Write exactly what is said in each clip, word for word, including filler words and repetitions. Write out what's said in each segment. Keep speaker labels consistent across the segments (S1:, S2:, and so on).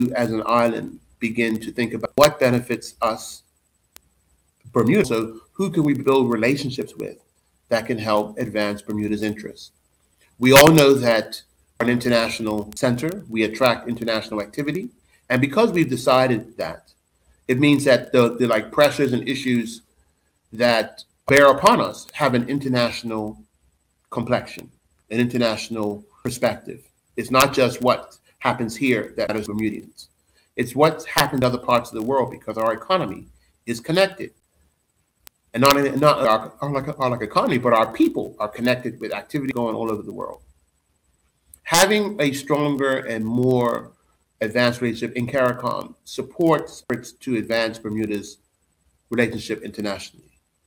S1: as an island, begin to think about what benefits us, Bermuda. So who can we build relationships with that can help advance Bermuda's interests? We all know that we're an international center, we attract international activity. And because we've decided that, it means that the, the like pressures and issues that bear upon us have an international complexion, an international perspective. It's not just what happens here that matters to Bermudians. It's what's happened in other parts of the world because our economy is connected. And not, not our, our, like, our like economy, but our people are connected with activity going all over the world. Having a stronger and more advanced relationship in CARICOM supports efforts to advance Bermuda's relationship internationally.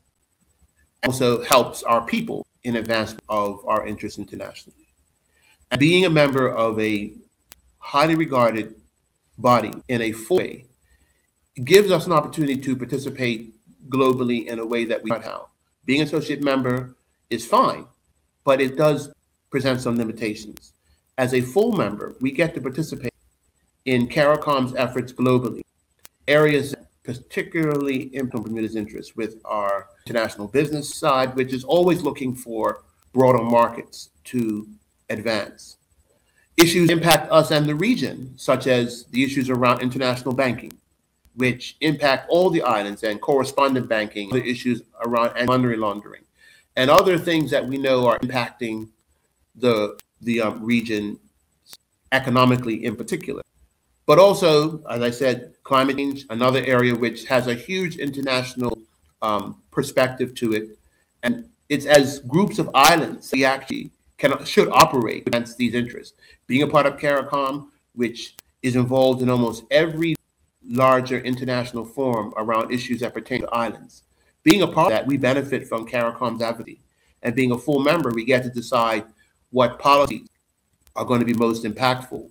S1: Also helps our people in advancement of our interests internationally. And being a member of a highly regarded body in a full way gives us an opportunity to participate globally in a way that we don't have. Being an associate member is fine, but it does present some limitations. As a full member, we get to participate in CARICOM's efforts globally, areas that particularly impact Bermuda's interests with our international business side, which is always looking for broader markets to advance. Issues impact us and the region, such as the issues around international banking, which impact all the islands, and correspondent banking, the issues around money laundering, and other things that we know are impacting the, the um, region economically in particular. But also, as I said, climate change, another area which has a huge international um, perspective to it. And it's as groups of islands we actually can, should operate against these interests. Being a part of CARICOM, which is involved in almost every larger international forum around issues that pertain to islands. Being a part of that, we benefit from CARICOM's activity. And being a full member, we get to decide what policies are going to be most impactful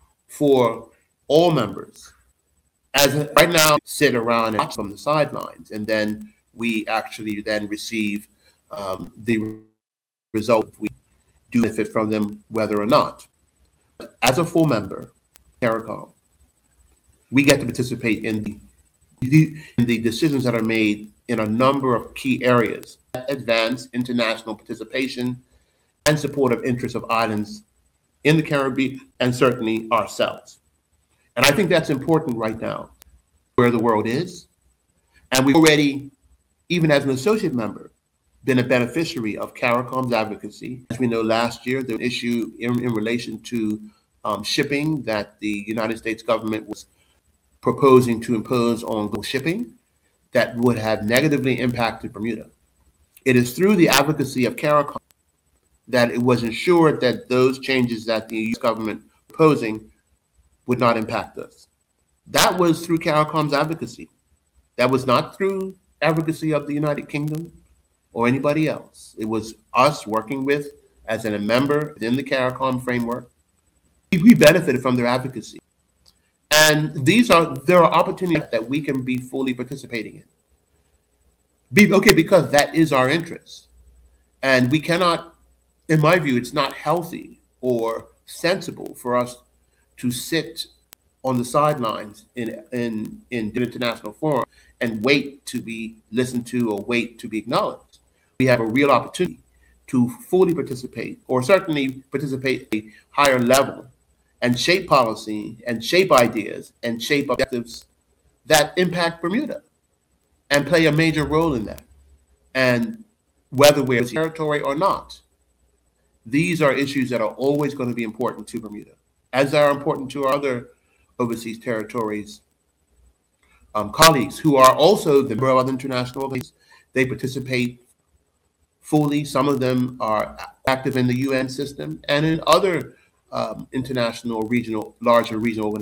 S1: for all members. As right now, sit around and watch from the sidelines, and then we actually then receive um, the result. We do benefit from them, whether or not. As a full member, CARICOM, we get to participate in the, in the decisions that are made in a number of key areas that advance international participation and support of interests of islands in the Caribbean, and certainly ourselves. And I think that's important right now, where the world is. And we've already, even as an associate member, been a beneficiary of CARICOM's advocacy. As we know, last year, there was an issue in, in relation to um, shipping that the United States government was proposing to impose on global shipping that would have negatively impacted Bermuda. It is through the advocacy of CARICOM that it was ensured that those changes that the U S government was proposing would not impact us. That was through CARICOM's advocacy. That was not through advocacy of the United Kingdom or anybody else. It was us working with, as a member within the CARICOM framework. We benefited from their advocacy. And these are, there are opportunities that we can be fully participating in. Be, okay, because that is our interest. And we cannot, in my view, it's not healthy or sensible for us to sit on the sidelines in, in, in international forum and wait to be listened to or wait to be acknowledged. We have a real opportunity to fully participate, or certainly participate at a higher level, and shape policy and shape ideas and shape objectives that impact Bermuda and play a major role in that. And whether we're in territory or not, these are issues that are always going to be important to Bermuda, as are important to our other overseas territories um, colleagues who are also the member of other international organizations. They participate fully. Some of them are active in the U N system and in other um, international, regional, larger regional organizations.